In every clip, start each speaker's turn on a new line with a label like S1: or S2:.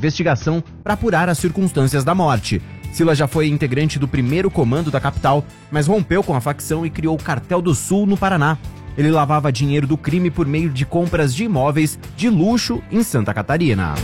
S1: investigação para apurar as circunstâncias da morte. Silas já foi integrante do primeiro comando da capital, mas rompeu com a facção e criou o Cartel do Sul no Paraná. Ele lavava dinheiro do crime por meio de compras de imóveis de luxo em Santa Catarina.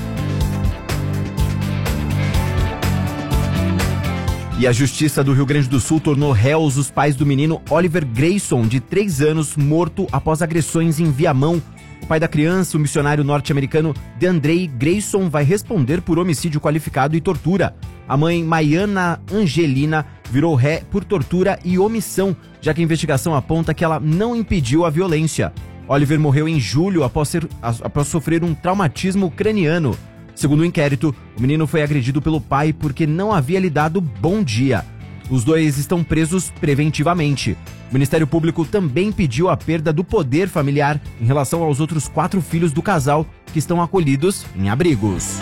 S1: E a Justiça do Rio Grande do Sul tornou réus os pais do menino Oliver Grayson, de 3 anos, morto após agressões em Viamão. O pai da criança, o missionário norte-americano DeAndre Grayson, vai responder por homicídio qualificado e tortura. A mãe, Maiana Angelina, virou ré por tortura e omissão, já que a investigação aponta que ela não impediu a violência. Oliver morreu em julho após sofrer um traumatismo craniano. Segundo o inquérito, o menino foi agredido pelo pai porque não havia lhe dado bom dia. Os dois estão presos preventivamente. O Ministério Público também pediu a perda do poder familiar em relação aos outros 4 filhos do casal que estão acolhidos em abrigos.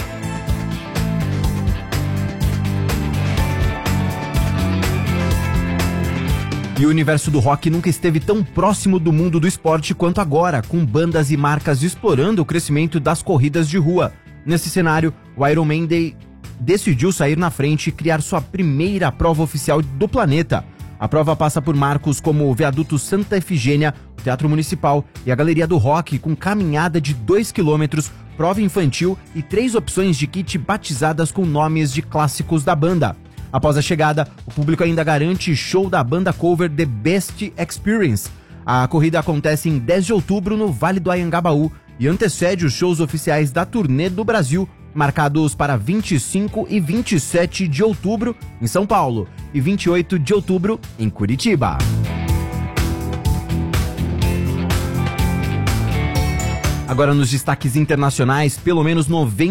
S1: E o universo do rock nunca esteve tão próximo do mundo do esporte quanto agora, com bandas e marcas explorando o crescimento das corridas de rua. Nesse cenário, o Iron Maiden decidiu sair na frente e criar sua primeira prova oficial do planeta. A prova passa por marcos como o Viaduto Santa Efigênia, o Teatro Municipal e a Galeria do Rock, com caminhada de 2 km, prova infantil e 3 opções de kit batizadas com nomes de clássicos da banda. Após a chegada, o público ainda garante show da banda cover The Best Experience. A corrida acontece em 10 de outubro no Vale do Anhangabaú e antecede os shows oficiais da turnê do Brasil, marcados para 25 e 27 de outubro em São Paulo e 28 de outubro em Curitiba. Agora nos destaques internacionais, pelo menos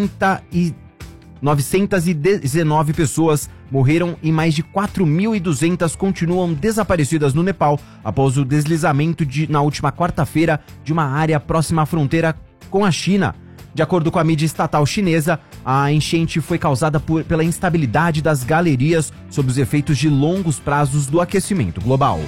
S1: 919 pessoas morreram e mais de 4.200 continuam desaparecidas no Nepal após o deslizamento na última quarta-feira de uma área próxima à fronteira com a China. De acordo com a mídia estatal chinesa, a enchente foi causada pela instabilidade das galerias sob os efeitos de longos prazos do aquecimento global.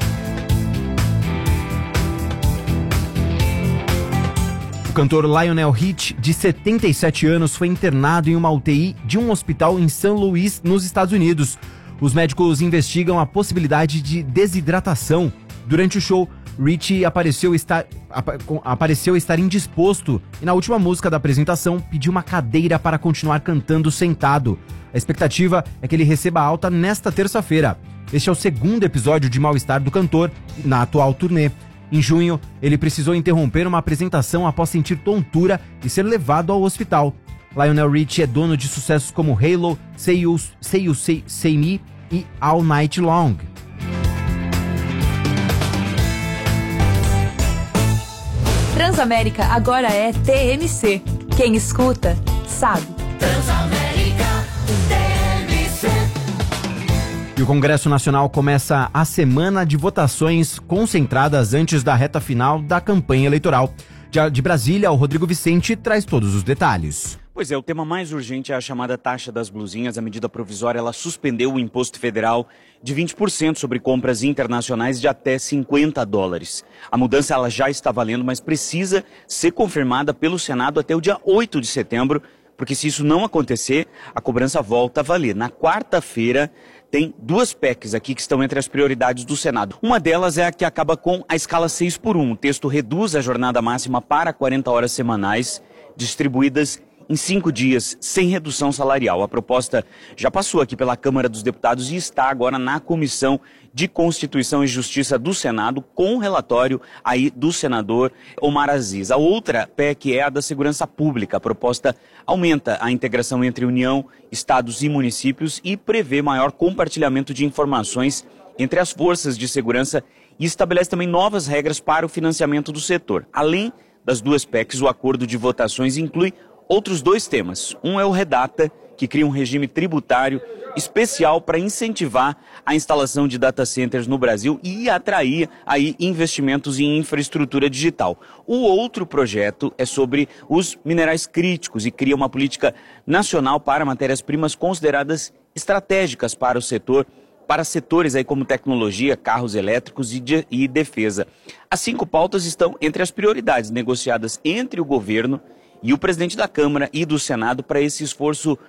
S1: O cantor Lionel Richie, de 77 anos, foi internado em uma UTI de um hospital em São Luís, nos Estados Unidos. Os médicos investigam a possibilidade de desidratação. Durante o show, Richie apareceu estar indisposto e na última música da apresentação pediu uma cadeira para continuar cantando sentado. A expectativa é que ele receba alta nesta terça-feira. Este é o segundo episódio de mal-estar do cantor na atual turnê. Em junho, ele precisou interromper uma apresentação após sentir tontura e ser levado ao hospital. Lionel Richie é dono de sucessos como Halo, Say You Say Me e All Night Long.
S2: Transamérica agora é TMC. Quem escuta, sabe.
S3: Transamérica TMC.
S1: E o Congresso Nacional começa a semana de votações concentradas antes da reta final da campanha eleitoral. De Brasília, o Rodrigo Vicente traz todos os detalhes.
S4: Pois é, o tema mais urgente é a chamada taxa das blusinhas. A medida provisória, ela suspendeu o imposto federal de 20% sobre compras internacionais de até $50. A mudança ela já está valendo, mas precisa ser confirmada pelo Senado até o dia 8 de setembro, porque se isso não acontecer, a cobrança volta a valer. Na quarta-feira, tem 2 PECs aqui que estão entre as prioridades do Senado. Uma delas é a que acaba com a escala 6x1. O texto reduz a jornada máxima para 40 horas semanais, distribuídas em 5 dias, sem redução salarial. A proposta já passou aqui pela Câmara dos Deputados e está agora na Comissão de Constituição e Justiça do Senado, com relatório aí do senador Omar Aziz. A outra PEC é a da segurança pública. A proposta aumenta a integração entre União, estados e municípios e prevê maior compartilhamento de informações entre as forças de segurança e estabelece também novas regras para o financiamento do setor. Além das 2 PECs, o acordo de votações inclui outros 2 temas. Um é o Redata, que cria um regime tributário especial para incentivar a instalação de data centers no Brasil e atrair aí investimentos em infraestrutura digital. O outro projeto é sobre os minerais críticos e cria uma política nacional para matérias-primas consideradas estratégicas para o setor, para setores aí como tecnologia, carros elétricos e defesa. As 5 pautas estão entre as prioridades negociadas entre o governo e o presidente da Câmara e do Senado para esse esforço